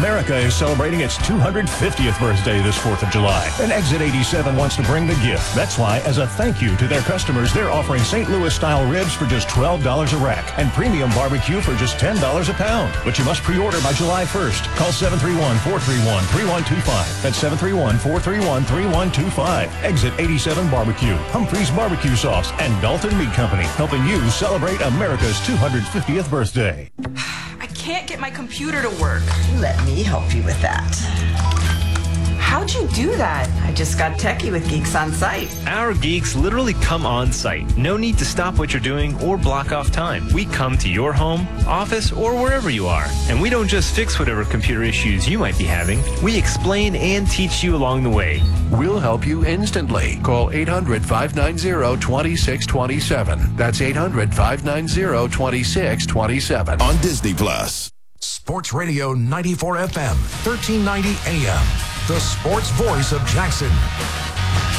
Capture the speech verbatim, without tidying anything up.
America is celebrating its two hundred fiftieth birthday this fourth of July, and Exit eighty-seven wants to bring the gift. That's why, as a thank you to their customers, they're offering Saint Louis-style ribs for just twelve dollars a rack and premium barbecue for just ten dollars a pound. But you must pre-order by July first. Call seven three one, four three one, three one two five. That's seven three one, four three one, three one two five. Exit eighty-seven Barbecue, Humphreys Barbecue Sauce, and Dalton Meat Company, helping you celebrate America's two hundred fiftieth birthday. I can't get my computer to work. Let me help you with that. How'd you do that? I just got techie with Geeks on Site. Our geeks literally come on site. No need to stop what you're doing or block off time. We come to your home, office, or wherever you are. And we don't just fix whatever computer issues you might be having. We explain and teach you along the way. We'll help you instantly. Call eight hundred, five nine zero, two six two seven. That's eight hundred, five nine zero, two six two seven. On Disney Plus. Sports Radio ninety-four F M, thirteen ninety A M. The sports voice of Jackson.